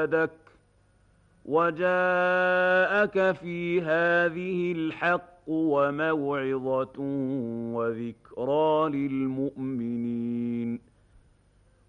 ولدك وجاءك في هذه الحق وموعظة وذكرى للمؤمنين.